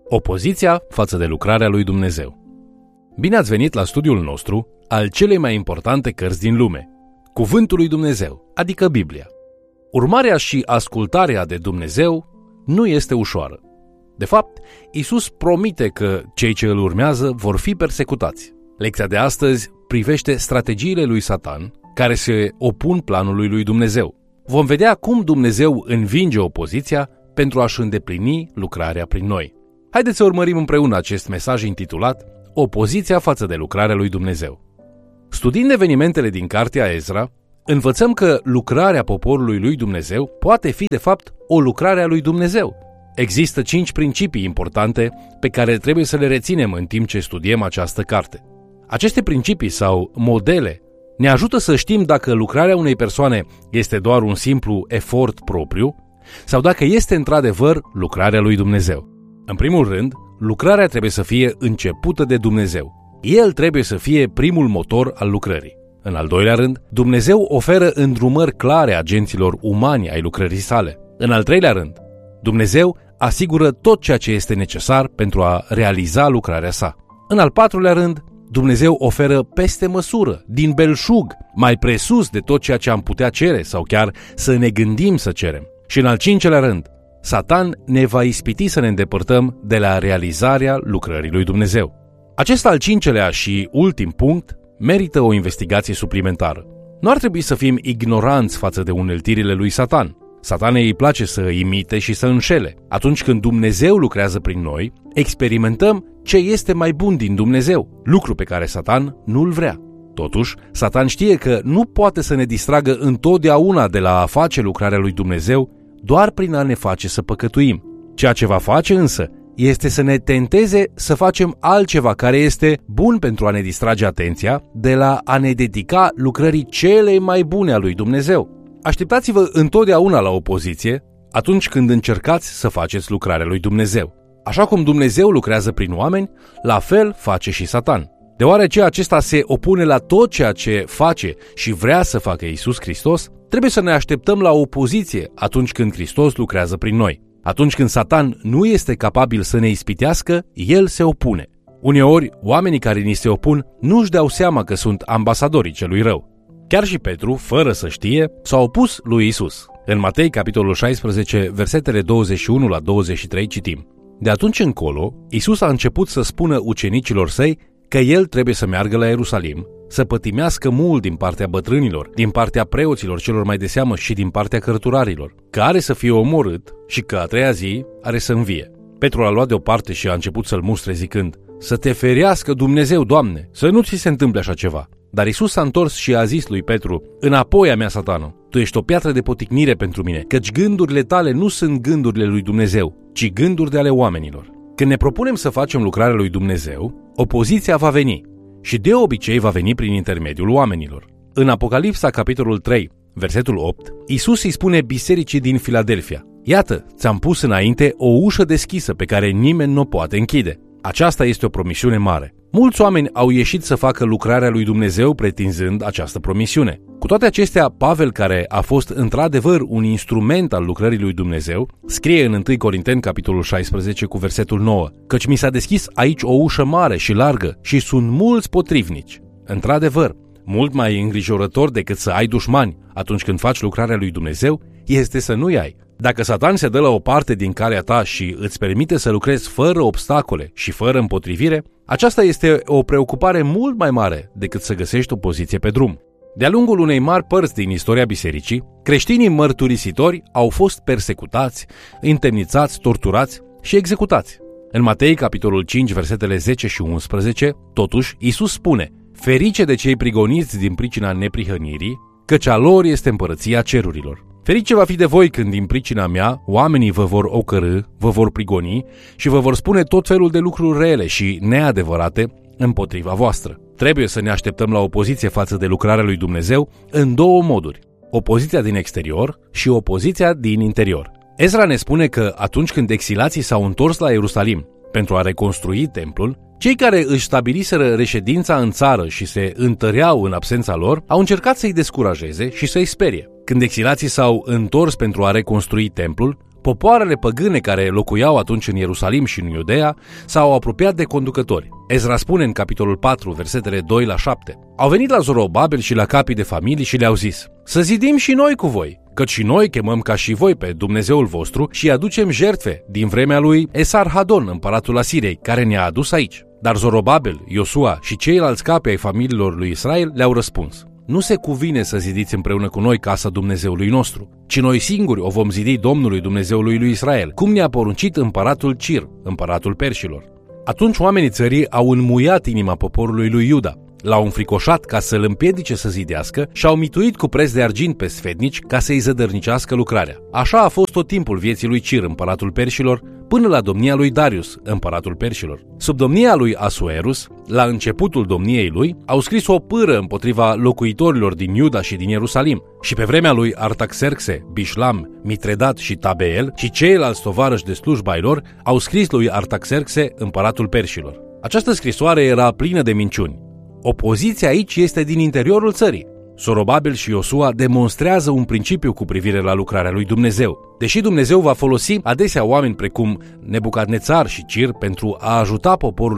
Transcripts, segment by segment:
Opoziția față de lucrarea lui Dumnezeu. Bine ați venit la studiul nostru al celei mai importante cărți din lume, Cuvântul lui Dumnezeu, adică Biblia. Urmarea și ascultarea de Dumnezeu nu este ușoară. De fapt, Iisus promite că cei ce îl urmează vor fi persecutați. Lecția de astăzi privește strategiile lui Satan, care se opun planului lui Dumnezeu. Vom vedea cum Dumnezeu învinge opoziția pentru a-și îndeplini lucrarea prin noi. Haideți să urmărim împreună acest mesaj intitulat Opoziția față de lucrarea lui Dumnezeu. Studiind evenimentele din cartea Ezra, învățăm că lucrarea poporului lui Dumnezeu poate fi de fapt o lucrare a lui Dumnezeu. Există 5 principii importante pe care trebuie să le reținem în timp ce studiem această carte. Aceste principii sau modele ne ajută să știm dacă lucrarea unei persoane este doar un simplu efort propriu sau dacă este într-adevăr lucrarea lui Dumnezeu. În primul rând, lucrarea trebuie să fie începută de Dumnezeu. El trebuie să fie primul motor al lucrării. În al doilea rând, Dumnezeu oferă îndrumări clare agenților umani ai lucrării sale. În al treilea rând, Dumnezeu asigură tot ceea ce este necesar pentru a realiza lucrarea sa. În al patrulea rând, Dumnezeu oferă peste măsură, din belșug, mai presus de tot ceea ce am putea cere sau chiar să ne gândim să cerem. Și în al cincelea rând, Satan ne va ispiti să ne îndepărtăm de la realizarea lucrării lui Dumnezeu. Acest al cincelea și ultim punct merită o investigație suplimentară. Nu ar trebui să fim ignoranți față de uneltirile lui Satan. Satanei îi place să imite și să înșele. Atunci când Dumnezeu lucrează prin noi, experimentăm ce este mai bun din Dumnezeu, lucru pe care Satan nu-l vrea. Totuși, Satan știe că nu poate să ne distragă întotdeauna de la a face lucrarea lui Dumnezeu doar prin a ne face să păcătuim. Ceea ce va face însă este să ne tenteze să facem altceva care este bun pentru a ne distrage atenția de la a ne dedica lucrării celei mai bune a lui Dumnezeu. Așteptați-vă întotdeauna la opoziție atunci când încercați să faceți lucrarea lui Dumnezeu. Așa cum Dumnezeu lucrează prin oameni, la fel face și Satan. Deoarece acesta se opune la tot ceea ce face și vrea să facă Iisus Hristos, trebuie să ne așteptăm la opoziție atunci când Hristos lucrează prin noi. Atunci când Satan nu este capabil să ne ispitească, el se opune. Uneori, oamenii care ni se opun nu își dau seama că sunt ambasadorii celui rău. Chiar și Petru, fără să știe, s-a opus lui Iisus. În Matei, capitolul 16, versetele 21 la 23 citim: De atunci încolo, Iisus a început să spună ucenicilor săi că el trebuie să meargă la Ierusalim, să pătimească mult din partea bătrânilor, din partea preoților celor mai de seamă și din partea cărturarilor, că are să fie omorât și că a treia zi are să învie. Petru l-a luat deoparte și a început să-l mustre zicând: Să te ferească Dumnezeu, Doamne, să nu ți se întâmple așa ceva. Dar Iisus s-a întors și a zis lui Petru: Înapoi a mea, Satană, tu ești o piatră de poticnire pentru mine, căci gândurile tale nu sunt gândurile lui Dumnezeu, ci gânduri de ale oamenilor. Când ne propunem să facem lucrarea lui Dumnezeu, opoziția va veni și de obicei va veni prin intermediul oamenilor. În Apocalipsa, capitolul 3, versetul 8, Iisus îi spune bisericii din Filadelfia: Iată, ți-am pus înainte o ușă deschisă pe care nimeni nu o poate închide. Aceasta este o promisiune mare. Mulți oameni au ieșit să facă lucrarea lui Dumnezeu pretinzând această promisiune. Cu toate acestea, Pavel, care a fost într-adevăr un instrument al lucrării lui Dumnezeu, scrie în 1 Corinteni, capitolul 16, cu versetul 9: Căci mi s-a deschis aici o ușă mare și largă și sunt mulți potrivnici. Într-adevăr, mult mai îngrijorător decât să ai dușmani atunci când faci lucrarea lui Dumnezeu este să nu-i ai. Dacă Satan se dă la o parte din calea ta și îți permite să lucrezi fără obstacole și fără împotrivire, aceasta este o preocupare mult mai mare decât să găsești o poziție pe drum. De-a lungul unei mari părți din istoria bisericii, creștinii mărturisitori au fost persecutați, întemnițați, torturați și executați. În Matei, capitolul 5, versetele 10 și 11, totuși, Iisus spune: Ferice de cei prigoniți din pricina neprihănirii, căci a lor este împărăția cerurilor. Ferice va fi de voi când din pricina mea oamenii vă vor ocărî, vă vor prigoni și vă vor spune tot felul de lucruri rele și neadevărate împotriva voastră. Trebuie să ne așteptăm la opoziție față de lucrarea lui Dumnezeu în două moduri: opoziția din exterior și opoziția din interior. Ezra ne spune că atunci când exilații s-au întors la Ierusalim pentru a reconstrui templul, cei care își stabiliseră reședința în țară și se întăreau în absența lor au încercat să-i descurajeze și să-i sperie. Când exilații s-au întors pentru a reconstrui templul, Popoarele păgâne care locuiau atunci în Ierusalim și în Iudeea s-au apropiat de conducători. Ezra spune în capitolul 4, versetele 2 la 7. Au venit la Zorobabil și la capii de familii și le-au zis: să zidim și noi cu voi, căci și noi chemăm ca și voi pe Dumnezeul vostru și aducem jertfe din vremea lui Esarhadon, împăratul Asiriei, care ne-a adus aici. Dar Zorobabil, Iosua și ceilalți capi ai familiilor lui Israel le-au răspuns: nu se cuvine să zidiți împreună cu noi casa Dumnezeului nostru, ci noi singuri o vom zidi Domnului Dumnezeului lui Israel, cum ne-a poruncit împăratul Cir, împăratul Perșilor. Atunci oamenii țării au înmuiat inima poporului lui Iuda, l-au înfricoșat ca să-l împiedice să zidească și au mituit cu preț de argint pe sfetnici ca să-i zădărnicească lucrarea. Așa a fost tot timpul vieții lui Cir, împăratul Perșilor, până la domnia lui Darius, împăratul Perșilor. Sub domnia lui Asuerus, la începutul domniei lui, au scris o pâră împotriva locuitorilor din Iuda și din Ierusalim. Și pe vremea lui Artaxerxe, Bishlam, Mitredat și Tabeel și ceilalți tovarăși de slujba ai lor au scris lui Artaxerxe, împăratul Perșilor. Această scrisoare era plină de minciuni. Opoziția aici este din interiorul țării. Zorobabil și Iosua demonstrează un principiu cu privire la lucrarea lui Dumnezeu. Deși Dumnezeu va folosi adesea oameni precum Nebucadnețar și Cir pentru a ajuta poporul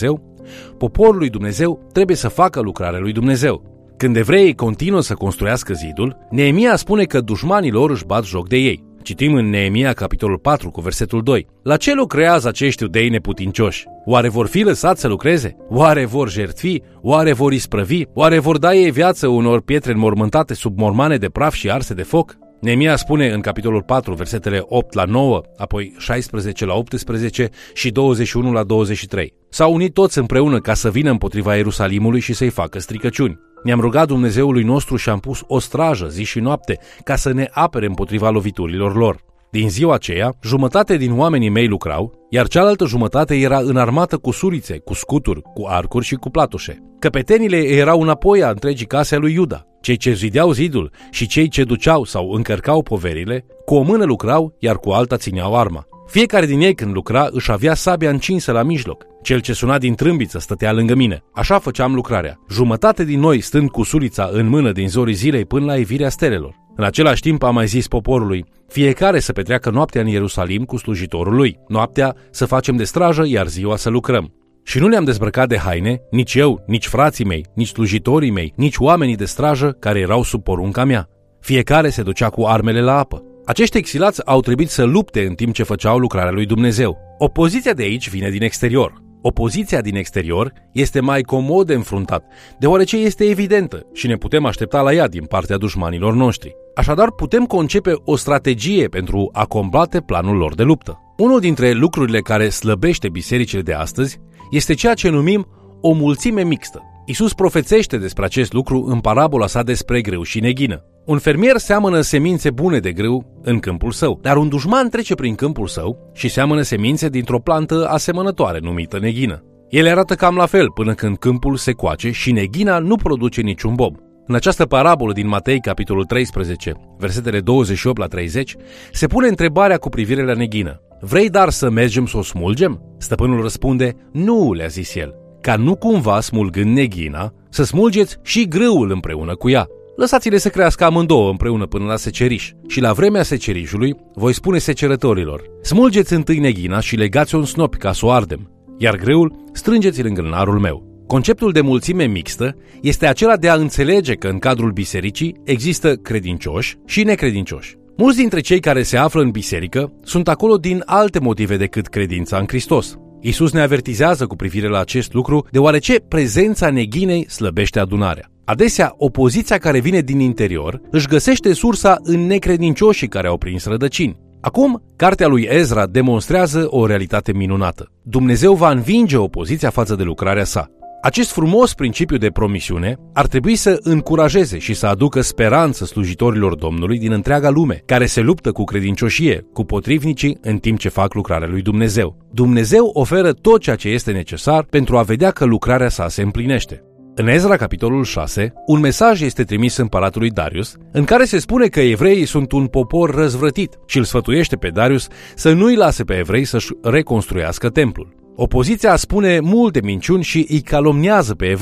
lui Dumnezeu trebuie să facă lucrarea lui Dumnezeu. Când evreii continuă să construiască zidul, Neemia spune că dușmanii lor își bat joc de ei. Citim în Neemia, capitolul 4, cu versetul 2. La ce lucrează acești iudei neputincioși? Oare vor fi lăsați să lucreze? Oare vor jertfi? Oare vor isprăvi? Oare vor da ei viață unor pietre înmormântate sub mormane de praf și arse de foc? Neemia spune în capitolul 4, versetele 8 la 9, apoi 16 la 18 și 21 la 23. S-au unit toți împreună ca să vină împotriva Ierusalimului și să-i facă stricăciuni. Ne-am rugat Dumnezeului nostru și am pus o strajă zi și noapte ca să ne apere împotriva loviturilor lor. Din ziua aceea, jumătate din oamenii mei lucrau, iar cealaltă jumătate era înarmată cu surițe, cu scuturi, cu arcuri și cu platoșe. Căpetenile erau înapoi a întregii case a lui Iuda. Cei ce zideau zidul și cei ce duceau sau încărcau poverile, cu o mână lucrau, iar cu alta țineau arma. Fiecare din ei când lucra își avea sabia încinsă la mijloc. Cel ce suna din trâmbiță stătea lângă mine. Așa făceam lucrarea. Jumătate din noi stând cu surița în mână din zorii zilei până la ivirea stelelor. În același timp am mai zis poporului: fiecare să petreacă noaptea în Ierusalim cu slujitorul lui. Noaptea să facem de strajă, iar ziua să lucrăm. Și nu ne-am dezbrăcat de haine, nici eu, nici frații mei, nici slujitorii mei, nici oamenii de strajă care erau sub porunca mea. Fiecare se ducea cu armele la apă. Acești exilați au trebuit să lupte în timp ce făceau lucrarea lui Dumnezeu. Opoziția de aici vine din exterior. Opoziția din exterior este mai comod de înfruntat, deoarece este evidentă și ne putem aștepta la ea din partea dușmanilor noștri. Așadar, putem concepe o strategie pentru a combate planul lor de luptă. Unul dintre lucrurile care slăbește bisericile de astăzi este ceea ce numim o mulțime mixtă. Iisus profețește despre acest lucru în parabola sa despre grâu și neghină. Un fermier seamănă semințe bune de grâu în câmpul său, dar un dușman trece prin câmpul său și seamănă semințe dintr-o plantă asemănătoare numită neghină. Ele arată cam la fel până când câmpul se coace și neghina nu produce niciun bob. În această parabolă din Matei, capitolul 13, versetele 28 la 30, se pune întrebarea cu privire la neghină. Vrei dar să mergem să o smulgem? Stăpânul răspunde: nu, le-a zis el, ca nu cumva smulgând neghina, să smulgeți și grâul împreună cu ea. Lăsați-le să crească amândouă împreună până la seceriș și la vremea secerișului voi spune secerătorilor: smulgeți întâi neghina și legați-o în snopi ca să o ardem, iar grâul strângeți-l în grânarul meu. Conceptul de mulțime mixtă este acela de a înțelege că în cadrul bisericii există credincioși și necredincioși. Mulți dintre cei care se află în biserică sunt acolo din alte motive decât credința în Hristos. Iisus ne avertizează cu privire la acest lucru, deoarece prezența neghinei slăbește adunarea. Adesea, opoziția care vine din interior își găsește sursa în necredincioșii care au prins rădăcini. Acum, cartea lui Ezra demonstrează o realitate minunată. Dumnezeu va învinge opoziția față de lucrarea sa. Acest frumos principiu de promisiune ar trebui să încurajeze și să aducă speranță slujitorilor Domnului din întreaga lume, care se luptă cu credincioșie, cu potrivnicii în timp ce fac lucrarea lui Dumnezeu. Dumnezeu oferă tot ceea ce este necesar pentru a vedea că lucrarea sa se împlinește. În Ezra, capitolul 6, un mesaj este trimis împăratului Darius, în care se spune că evreii sunt un popor răzvrătit și îl sfătuiește pe Darius să nu-i lase pe evrei să-și reconstruiască templul. Opoziția spune multe minciuni și îi calomniază pe evrei.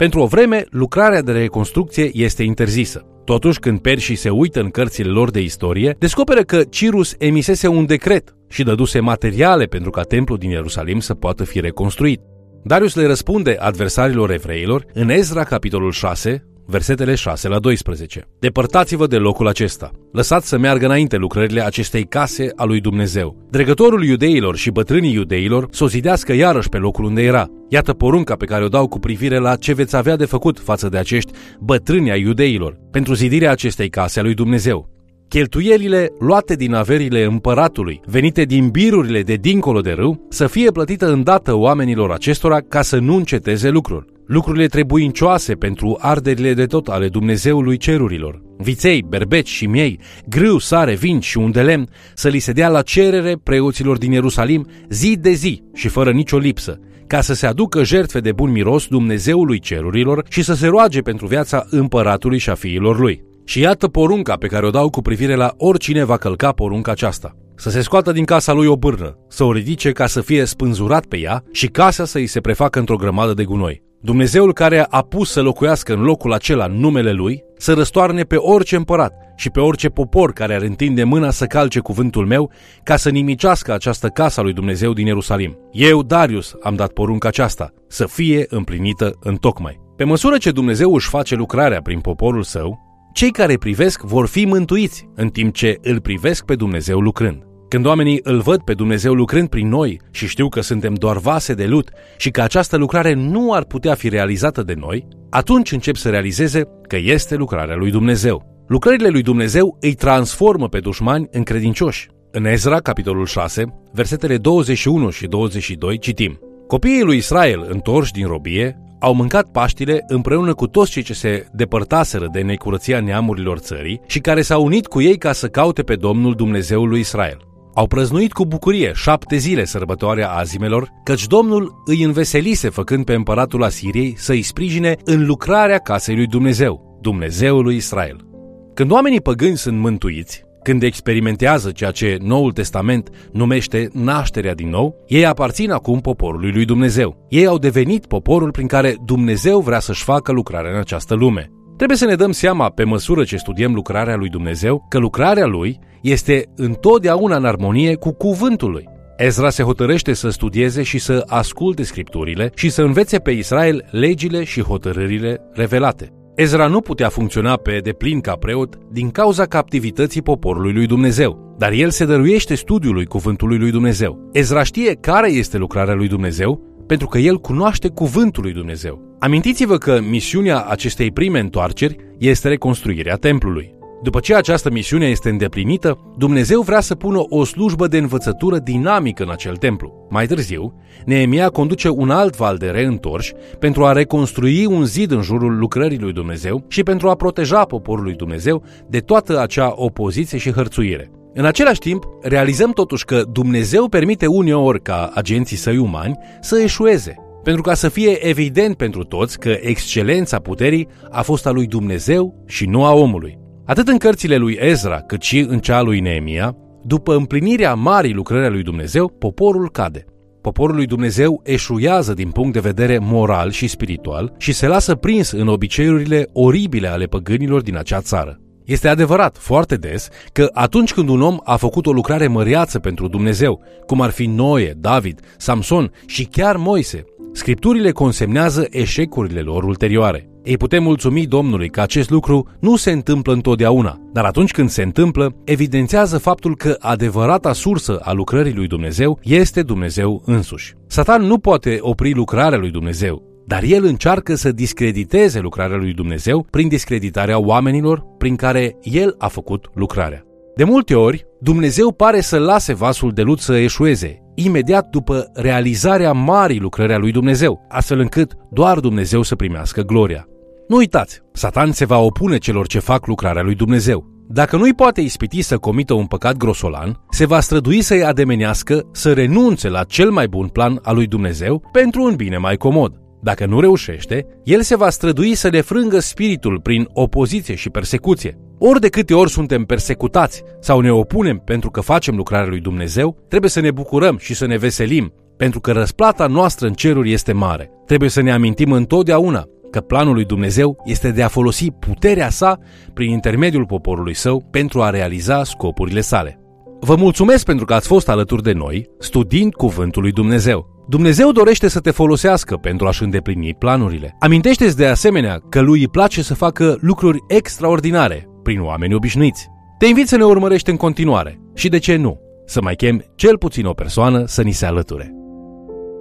Pentru o vreme, lucrarea de reconstrucție este interzisă. Totuși, când perșii se uită în cărțile lor de istorie, descoperă că Cirus emisese un decret și dăduse materiale pentru ca templul din Ierusalim să poată fi reconstruit. Darius le răspunde adversarilor evreilor în Ezra, capitolul 6, versetele 6 la 12. Depărtați-vă de locul acesta. Lăsați să meargă înainte lucrările acestei case a lui Dumnezeu. Dregătorul iudeilor și bătrânii iudeilor să o zidească iarăși pe locul unde era. Iată porunca pe care o dau cu privire la ce veți avea de făcut față de acești bătrâni ai iudeilor pentru zidirea acestei case a lui Dumnezeu. Cheltuielile luate din averile împăratului, venite din birurile de dincolo de râu, să fie plătită îndată oamenilor acestora ca să nu înceteze lucrul. Lucrurile trebuincioase pentru arderile de tot ale Dumnezeului cerurilor, viței, berbeci și miei, grâu, sare, vin și un de lemn, să li se dea la cerere preoților din Ierusalim zi de zi și fără nicio lipsă, ca să se aducă jertfe de bun miros Dumnezeului cerurilor și să se roage pentru viața împăratului și a fiilor lui. Și iată porunca pe care o dau cu privire la oricine va călca porunca aceasta. Să se scoată din casa lui o bârnă, să o ridice ca să fie spânzurat pe ea și casa să îi se prefacă într-o grămadă de gunoi. Dumnezeul care a pus să locuiască în locul acela numele lui, să răstoarne pe orice împărat și pe orice popor care ar întinde mâna să calce cuvântul meu, ca să nimicească această casă a lui Dumnezeu din Ierusalim. Eu, Darius, am dat porunca aceasta, să fie împlinită întocmai. Pe măsură ce Dumnezeu își face lucrarea prin poporul său, cei care privesc vor fi mântuiți, în timp ce îl privesc pe Dumnezeu lucrând. Când oamenii îl văd pe Dumnezeu lucrând prin noi și știu că suntem doar vase de lut și că această lucrare nu ar putea fi realizată de noi, atunci încep să realizeze că este lucrarea lui Dumnezeu. Lucrările lui Dumnezeu îi transformă pe dușmani în credincioși. În Ezra, capitolul 6, versetele 21 și 22 citim: Copiii lui Israel, întorși din robie, au mâncat Paștile împreună cu toți cei ce se depărtaseră de necurăția neamurilor țării și care s-au unit cu ei ca să caute pe Domnul Dumnezeul lui Israel. Au prăznuit cu bucurie 7 zile sărbătoarea azimelor, căci Domnul îi înveselise făcând pe împăratul Asiriei să îi sprijine în lucrarea casei lui Dumnezeu, Dumnezeul lui Israel. Când oamenii păgâni sunt mântuiți, când experimentează ceea ce Noul Testament numește nașterea din nou, ei aparțin acum poporului lui Dumnezeu. Ei au devenit poporul prin care Dumnezeu vrea să-și facă lucrarea în această lume. Trebuie să ne dăm seama, pe măsură ce studiem lucrarea lui Dumnezeu, că lucrarea lui este întotdeauna în armonie cu cuvântul lui. Ezra se hotărăște să studieze și să asculte scripturile și să învețe pe Israel legile și hotărârile revelate. Ezra nu putea funcționa pe deplin ca preot din cauza captivității poporului lui Dumnezeu, dar el se dăruiește studiului cuvântului lui Dumnezeu. Ezra știe care este lucrarea lui Dumnezeu, pentru că el cunoaște cuvântul lui Dumnezeu. Amintiți-vă că misiunea acestei prime întoarceri este reconstruirea templului. După ce această misiune este îndeplinită, Dumnezeu vrea să pună o slujbă de învățătură dinamică în acel templu. Mai târziu, Neemia conduce un alt val de reîntorși pentru a reconstrui un zid în jurul lucrării lui Dumnezeu și pentru a proteja poporul lui Dumnezeu de toată acea opoziție și hărțuire. În același timp, realizăm totuși că Dumnezeu permite uneori ca agenții săi umani să eșueze, pentru ca să fie evident pentru toți că excelența puterii a fost a lui Dumnezeu și nu a omului. Atât în cărțile lui Ezra, cât și în cea lui Neemia, după împlinirea marii lucrări a lui Dumnezeu, poporul cade. Poporul lui Dumnezeu eșuează din punct de vedere moral și spiritual și se lasă prins în obiceiurile oribile ale păgânilor din acea țară. Este adevărat foarte des că atunci când un om a făcut o lucrare măreață pentru Dumnezeu, cum ar fi Noe, David, Samson și chiar Moise, Scripturile consemnează eșecurile lor ulterioare. Ei putem mulțumi Domnului că acest lucru nu se întâmplă întotdeauna, dar atunci când se întâmplă, evidențiază faptul că adevărata sursă a lucrării lui Dumnezeu este Dumnezeu însuși. Satan nu poate opri lucrarea lui Dumnezeu, dar el încearcă să discrediteze lucrarea lui Dumnezeu prin discreditarea oamenilor prin care el a făcut lucrarea. De multe ori, Dumnezeu pare să lase vasul de lut să eșueze, imediat după realizarea marii lucrări a lui Dumnezeu, astfel încât doar Dumnezeu să primească gloria. Nu uitați, Satan se va opune celor ce fac lucrarea lui Dumnezeu. Dacă nu-i poate ispiti să comită un păcat grosolan, se va strădui să-i ademenească să renunțe la cel mai bun plan al lui Dumnezeu pentru un bine mai comod. Dacă nu reușește, el se va strădui să ne frângă spiritul prin opoziție și persecuție. Ori de câte ori suntem persecutați sau ne opunem pentru că facem lucrarea lui Dumnezeu, trebuie să ne bucurăm și să ne veselim, pentru că răsplata noastră în ceruri este mare. Trebuie să ne amintim întotdeauna că planul lui Dumnezeu este de a folosi puterea sa prin intermediul poporului său pentru a realiza scopurile sale. Vă mulțumesc pentru că ați fost alături de noi, studiind Cuvântul lui Dumnezeu. Dumnezeu dorește să te folosească pentru a-și îndeplini planurile. Amintește-ți de asemenea că lui îi place să facă lucruri extraordinare prin oameni obișnuiți. Te invit să ne urmărești în continuare și, de ce nu, să mai chem cel puțin o persoană să ni se alăture.